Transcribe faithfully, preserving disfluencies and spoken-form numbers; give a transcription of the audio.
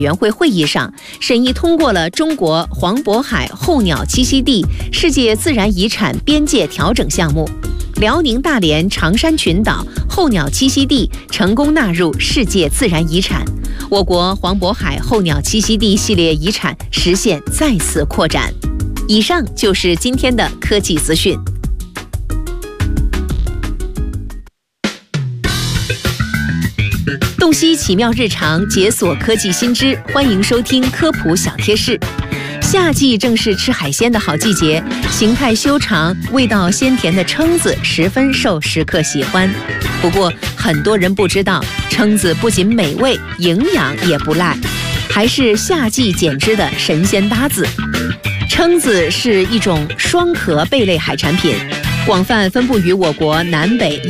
委员会会议上审议通过了中国黄渤海候鸟栖息地世界自然遗产边界调整项目，辽宁大连长山群岛候鸟栖息地成功纳入世界自然遗产，我国黄渤海候鸟栖息地系列遗产实现再次扩展。以上就是今天的科技资讯。洞悉奇妙日常，解锁科技新知，欢迎收听科普小贴士。夏季正是吃海鲜的好季节，形态修长、味道鲜甜的蛏子十分受食客喜欢。不过，很多人不知道，蛏子不仅美味，营养也不赖，还是夏季减脂的神仙搭子。蛏子是一种双壳贝类海产品，广泛分布于我国南北